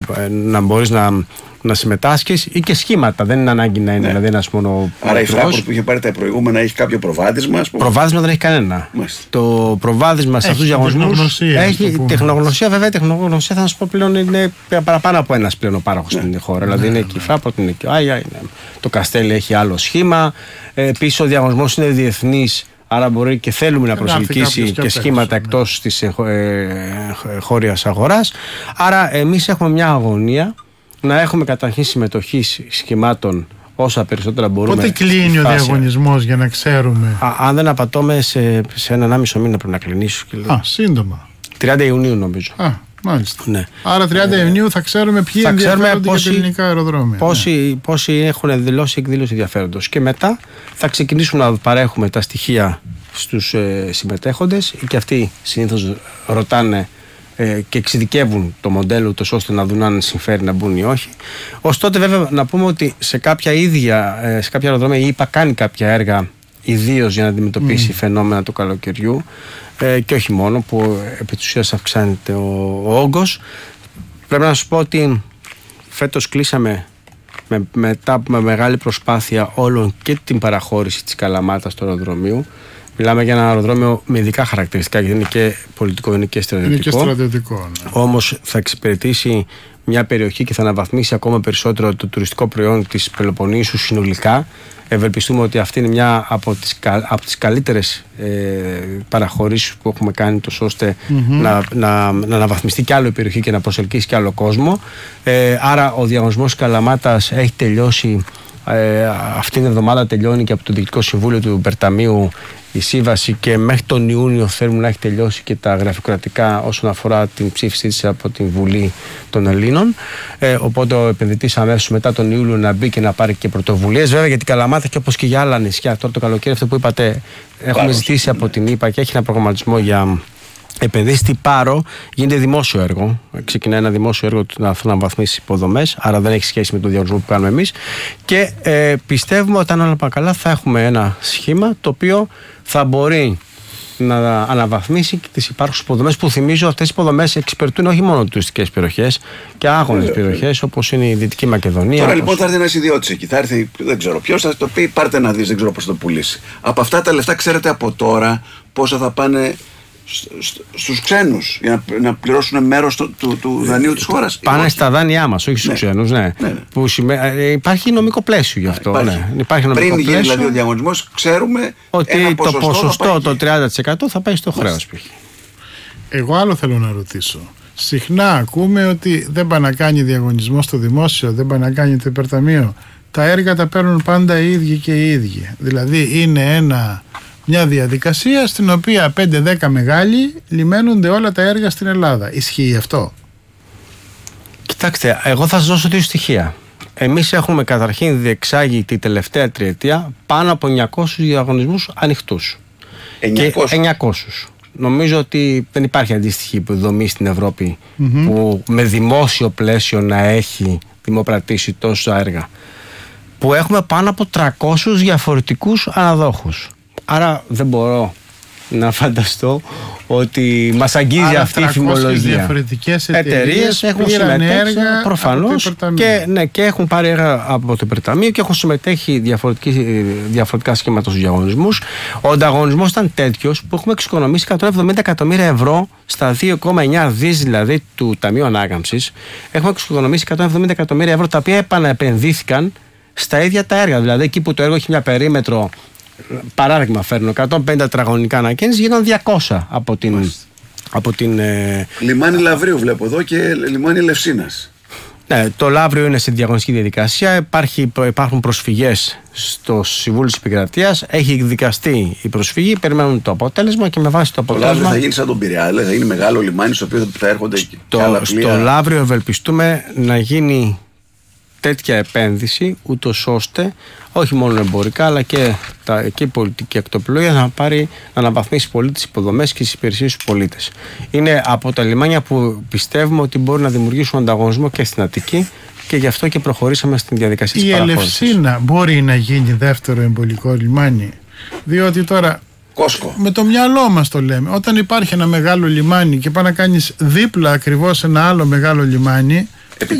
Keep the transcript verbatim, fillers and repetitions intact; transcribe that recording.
να μπορείς να, να συμμετάσχεις, ή και σχήματα. Δεν είναι ανάγκη να είναι, ναι. δηλαδή ένας μόνο. Άρα η Φράγκφουρτ που είχε πάρει τα προηγούμενα έχει κάποιο προβάδισμα, ας πούμε. Προβάδισμα δεν έχει κανένα. Μάλιστα. Το προβάδισμα σε αυτούς τους διαγωνισμούς έχει τεχνογνωσία, βέβαια. Η τεχνογνωσία θα σας πω πλέον είναι παραπάνω από ένας πλέον ο πάροχος ναι. στην χώρα. Ναι, δηλαδή ναι, είναι ναι. και η Φράγκφουρτ, είναι και ο Άγια, είναι. Το Καστέλι έχει άλλο σχήμα. Επίσης ο διαγωνισμός είναι διεθνής. Άρα μπορεί και θέλουμε να προσελκύσει και σχήματα ναι. εκτός της ε, ε, χώριας αγοράς. Άρα εμείς έχουμε μια αγωνία να έχουμε καταρχήν συμμετοχή σχημάτων όσα περισσότερα μπορούμε. Πότε κλείνει ο διαγωνισμός για να ξέρουμε? Α, αν δεν απατώμε σε, σε έναν άμισο μήνα πρέπει να κλεινήσει. Α, σύντομα. τριάντα Ιουνίου νομίζω. Α, μάλιστα. Ναι. Άρα τριάντα Ιουνίου θα ξέρουμε ποιοι ενδιαφέρονται για τα ελληνικά αεροδρόμια. Πόσοι, ναι. πόσοι έχουν δηλώσει εκδήλωση ενδιαφέροντος. Και μετά θα ξεκινήσουμε να παρέχουμε τα στοιχεία στους ε, συμμετέχοντες, και αυτοί συνήθως ρωτάνε ε, και εξειδικεύουν το μοντέλο τους ώστε να δουν αν συμφέρει να μπουν ή όχι. Ωστότε βέβαια να πούμε ότι σε κάποια ίδια, ε, σε κάποια αεροδρόμια η ΕΙΠΑ κάνει κάποια έργα ιδίως για να αντιμετωπίσει mm. φαινόμενα του καλοκαιριού ε, και όχι μόνο, που επί της ουσίας αυξάνεται ο, ο όγκος. Πρέπει να σας πω ότι φέτος κλείσαμε με, μετά από με μεγάλη προσπάθεια όλων και την παραχώρηση της Καλαμάτας του αεροδρομίου. Μιλάμε για ένα αεροδρόμιο με ειδικά χαρακτηριστικά, γιατί είναι και πολιτικό, είναι και στρατιωτικό. Είναι και στρατιωτικό, ναι. Όμως θα εξυπηρετήσει μια περιοχή και θα αναβαθμίσει ακόμα περισσότερο το τουριστικό προϊόν της Πελοποννήσου συνολικά. Ευελπιστούμε ότι αυτή είναι μια από τις, από τις καλύτερες ε, παραχωρήσεις που έχουμε κάνει, τόσο ώστε mm-hmm. να, να, να αναβαθμιστεί κι άλλο η περιοχή και να προσελκύσει κι άλλο κόσμο. Ε, άρα ο διαγωνισμός Καλαμάτας έχει τελειώσει. Ε, αυτήν την εβδομάδα τελειώνει και από το Διοικητικό Συμβούλιο του Υπερταμείου η σύμβαση, και μέχρι τον Ιούνιο θέλουμε να έχει τελειώσει και τα γραφειοκρατικά όσον αφορά την ψήφισή της από την Βουλή των Ελλήνων. Ε, οπότε ο επενδυτής αμέσως μετά τον Ιούλιο να μπει και να πάρει και πρωτοβουλίες. Βέβαια για την Καλαμάτα και όπως και για άλλα νησιά, τώρα το καλοκαίρι αυτό που είπατε, έχουμε ζητήσει από την ΕΙΠΑ και έχει ένα προγραμματισμό για επενδύσει. Τι Πάρο γίνεται δημόσιο έργο. Ξεκινάει ένα δημόσιο έργο να αναβαθμίσει υποδομές, άρα δεν έχει σχέση με τον διαγωνισμό που κάνουμε εμείς. Και ε, πιστεύουμε ότι αν όλα πάνε καλά θα έχουμε ένα σχήμα το οποίο θα μπορεί να αναβαθμίσει και τις υπάρχουσες υποδομές, που θυμίζω αυτές οι υποδομές εξυπηρετούν όχι μόνο τουριστικές περιοχές και άγονες περιοχές όπως είναι η Δυτική Μακεδονία. Τώρα όπως... λοιπόν θα έρθει ένας ιδιώτης εκεί, θα έρθει, δεν ξέρω ποιος, θα το πει πάρτε να δεις, δεν ξέρω πώς θα το πουλήσει. Από αυτά τα λεφτά ξέρετε από τώρα πόσα θα πάνε στους ξένους για να, να πληρώσουν μέρος του, του, του δανείου της χώρας? Πάνε στα δάνειά μας, όχι στους ναι. ξένους. Ναι. Ναι, ναι. Που σημαίνει, υπάρχει νομικό πλαίσιο γι' αυτό. Υπάρχει. Ναι. Υπάρχει νομικό Πριν γίνει πλαίσιο, δηλαδή ο διαγωνισμός, ξέρουμε ότι ένα το ποσοστό, ποσοστό το τριάντα τοις εκατό θα πάει στο χρέος. Εγώ άλλο θέλω να ρωτήσω. Συχνά ακούμε ότι δεν πάει να κάνει διαγωνισμό στο δημόσιο, δεν πάει να κάνει το υπερταμείο. Τα έργα τα παίρνουν πάντα οι ίδιοι και οι ίδιοι. Δηλαδή είναι ένα... μια διαδικασία στην οποία πέντε δέκα μεγάλοι λιμένονται όλα τα έργα στην Ελλάδα. Ισχύει αυτό? Κοιτάξτε, εγώ θα σας δώσω δύο στοιχεία. Εμείς έχουμε καταρχήν διεξάγει τη τελευταία τριετία πάνω από εννιακόσιους διαγωνισμούς ανοιχτούς. εννιακόσιους. Και εννιακόσιους. Νομίζω ότι δεν υπάρχει αντίστοιχη δομή στην Ευρώπη mm-hmm. που με δημόσιο πλαίσιο να έχει δημοπρατήσει τόσα έργα. Που έχουμε πάνω από τριακόσιους διαφορετικούς αναδόχους. Άρα δεν μπορώ να φανταστώ ότι μας αγγίζει άρα αυτή η φημολογία. Διαφορετικές εταιρείες έχουν συμμετέχει προφανώς και, ναι, και έχουν πάρει έργα από το Υπερταμείο και έχουν συμμετέχει διαφορετικά σχήματα στους διαγωνισμούς. Ο ανταγωνισμός ήταν τέτοιος που έχουμε εξοικονομήσει εκατόν εβδομήντα εκατομμύρια ευρώ στα δύο κόμμα εννιά δις δηλαδή του Ταμείου Ανάκαμψης. Έχουμε εξοικονομήσει εκατόν εβδομήντα εκατομμύρια ευρώ τα οποία επαναεπενδύθηκαν στα ίδια τα έργα. Δηλαδή εκεί που το έργο έχει μια περίμετρο, παράδειγμα φέρνω, εκατόν πενήντα τετραγωνικά ανακαίνιση, γίνονται διακόσια από την... Από την ε... Λιμάνι Λαυρίου βλέπω εδώ και λιμάνι Λευσίνας. Ναι, το Λαύριο είναι σε διαγωνιστική διαδικασία. Υπάρχει, υπάρχουν προσφυγές στο Συμβούλιο της Επικρατείας. Έχει εκδικαστεί η προσφυγή. Περιμένουν το αποτέλεσμα και με βάση το αποτέλεσμα. Το Λαύριο θα γίνει σαν τον Πειραιά, θα γίνει μεγάλο λιμάνι στο οποίο θα έρχονται στο, και άλλα πλοία. Στο Λαύριο ευελπιστούμε να γίνει τέτοια επένδυση, ούτως ώστε όχι μόνο εμπορικά αλλά και, τα, και η πολιτική ακτοπλοεία να πάρει να αναβαθμίσει πολύ τις υποδομές και τις υπηρεσίες στους πολίτες. Είναι από τα λιμάνια που πιστεύουμε ότι μπορεί να δημιουργήσουν ανταγωνισμό και στην Αττική και γι' αυτό και προχωρήσαμε στην διαδικασία της παραχώρησης. Η Ελευσίνα μπορεί να γίνει δεύτερο εμπορικό λιμάνι, διότι τώρα Κόσκο. Με το μυαλό μας το λέμε. Όταν υπάρχει ένα μεγάλο λιμάνι και πάει να κάνεις δίπλα ακριβώς ένα άλλο μεγάλο λιμάνι,